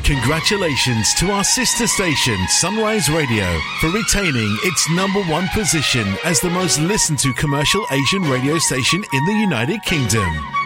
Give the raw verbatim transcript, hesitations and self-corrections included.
Congratulations to our sister station, Sunrise Radio, for retaining its number one position as the most listened to commercial Asian radio station in the United Kingdom.